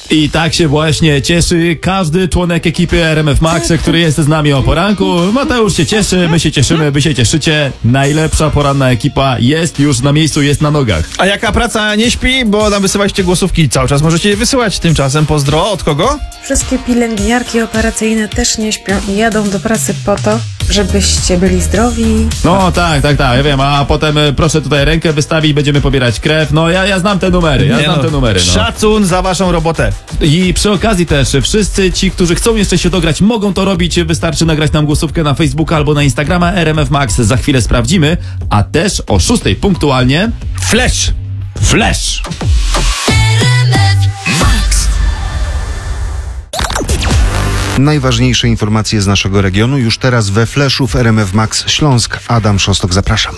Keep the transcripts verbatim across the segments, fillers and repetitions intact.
I tak się właśnie cieszy każdy członek ekipy R M F Max, który jest z nami o poranku. Mateusz się cieszy, my się cieszymy, wy się cieszycie. Najlepsza poranna ekipa jest już na miejscu, jest na nogach. A jaka praca nie śpi, bo nam wysyłaliście głosówki cały czas. Możecie je wysyłać tymczasem. Pozdro, od kogo? Wszystkie pielęgniarki operacyjne też nie śpią i jadą do pracy po to, żebyście byli zdrowi. No tak, tak, tak, ja wiem, a potem e, proszę tutaj rękę wystawić, będziemy pobierać krew. No ja, ja znam te numery, ja Nie znam no, te numery. No. Szacun za waszą robotę. I przy okazji też wszyscy ci, którzy chcą jeszcze się dograć, mogą to robić. Wystarczy nagrać nam głosówkę na Facebooka albo na Instagrama R M F Max. Za chwilę sprawdzimy, a też o szóstej punktualnie Flash! Flash! Najważniejsze informacje z naszego regionu już teraz we Flashu w R M F Max Śląsk. Adam Szostok, zapraszam.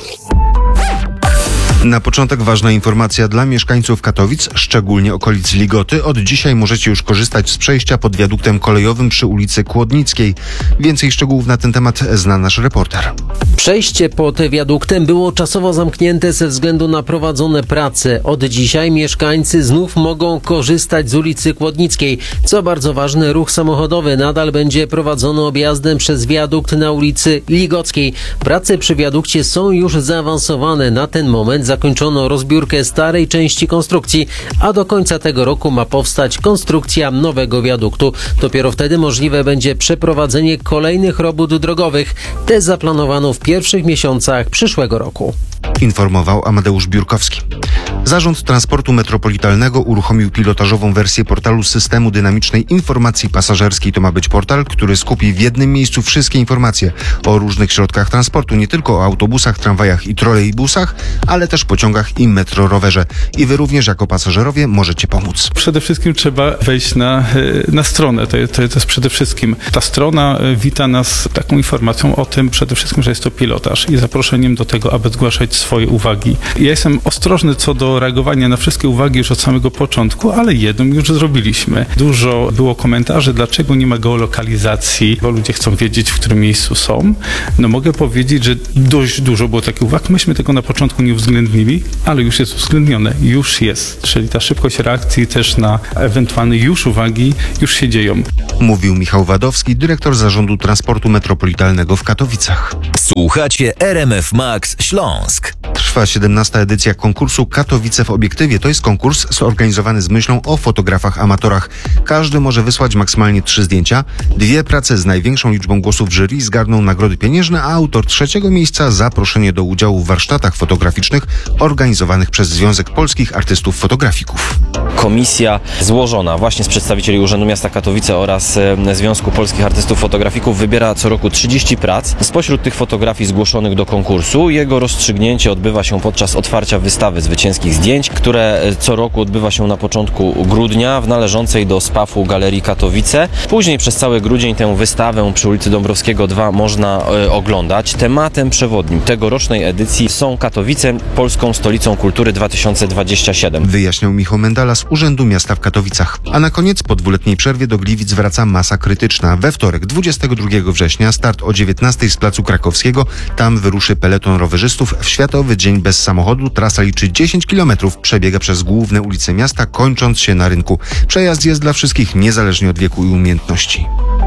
Na początek ważna informacja dla mieszkańców Katowic, szczególnie okolic Ligoty. Od dzisiaj możecie już korzystać z przejścia pod wiaduktem kolejowym przy ulicy Kłodnickiej. Więcej szczegółów na ten temat zna nasz reporter. Przejście pod wiaduktem było czasowo zamknięte ze względu na prowadzone prace. Od dzisiaj mieszkańcy znów mogą korzystać z ulicy Kłodnickiej. Co bardzo ważne, ruch samochodowy nadal będzie prowadzony objazdem przez wiadukt na ulicy Ligockiej. Prace przy wiadukcie są już zaawansowane. Na ten moment zakończono rozbiórkę starej części konstrukcji, a do końca tego roku ma powstać konstrukcja nowego wiaduktu. Dopiero wtedy możliwe będzie przeprowadzenie kolejnych robót drogowych. Te zaplanowano w pierwszych miesiącach przyszłego roku. Informował Amadeusz Biurkowski. Zarząd Transportu Metropolitalnego uruchomił pilotażową wersję portalu Systemu Dynamicznej Informacji Pasażerskiej. To ma być portal, który skupi w jednym miejscu wszystkie informacje o różnych środkach transportu, nie tylko o autobusach, tramwajach i trolejbusach, ale też pociągach i metrorowerze. I wy również jako pasażerowie możecie pomóc. Przede wszystkim trzeba wejść na, na stronę. To, to, to jest przede wszystkim. Ta strona wita nas taką informacją o tym przede wszystkim, że jest to pilotaż i zaproszeniem do tego, aby zgłaszać swoje uwagi. Ja jestem ostrożny co do reagowania na wszystkie uwagi już od samego początku, ale jedną już zrobiliśmy. Dużo było komentarzy, dlaczego nie ma geolokalizacji, bo ludzie chcą wiedzieć, w którym miejscu są. No mogę powiedzieć, że dość dużo było takich uwag. Myśmy tego na początku nie uwzględnili, ale już jest uwzględnione. Już jest. Czyli ta szybkość reakcji też na ewentualne już uwagi już się dzieją. Mówił Michał Wadowski, dyrektor Zarządu Transportu Metropolitalnego w Katowicach. Słuchacie R M F Max Śląsk. Trwa siedemnasta edycja konkursu Katowice w obiektywie. To jest konkurs zorganizowany z myślą o fotografach amatorach. Każdy może wysłać maksymalnie trzy zdjęcia. Dwie prace z największą liczbą głosów w jury zgarną nagrody pieniężne, a autor trzeciego miejsca zaproszenie do udziału w warsztatach fotograficznych organizowanych przez Związek Polskich Artystów Fotografików. Komisja złożona właśnie z przedstawicieli Urzędu Miasta Katowice oraz Związku Polskich Artystów Fotografików wybiera co roku trzydzieści prac. Spośród tych fotografii zgłoszonych do konkursu jego rozstrzygnięcie odbywa się podczas otwarcia wystawy zwycięskich zdjęć, które co roku odbywa się na początku grudnia w należącej do spafu Galerii Katowice. Później przez cały grudzień tę wystawę przy ulicy Dąbrowskiego dwa można e, oglądać. Tematem przewodnim tegorocznej edycji są Katowice, Polską Stolicą Kultury dwa tysiące dwudziesty siódmy. Wyjaśniał Michał Mendala z Urzędu Miasta w Katowicach. A na koniec po dwuletniej przerwie do Gliwic wraca masa krytyczna. We wtorek, dwudziestego drugiego września, start o dziewiętnastej z Placu Krakowskiego. Tam wyruszy peleton rowerzystów w Światowy Dzień Bez Samochodu. Trasa liczy dziesięć kilometrów, przebiega przez główne ulice miasta, kończąc się na rynku. Przejazd jest dla wszystkich, niezależnie od wieku i umiejętności.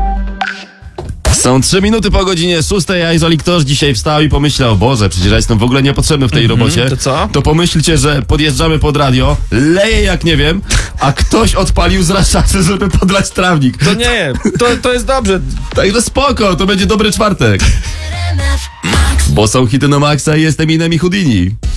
Są trzy minuty po godzinie szóstej, a jeżeli ktoś dzisiaj wstał i pomyślał, Boże, przecież ja jestem w ogóle niepotrzebny w tej Mhm, robocie, to co? to pomyślcie, że podjeżdżamy pod radio, leje jak nie wiem, a ktoś odpalił zraszaczy, żeby podlać trawnik. To nie, to, to jest dobrze. Także spoko, to będzie dobry czwartek. Bo są hity na maksa i jestem Inem i Houdini.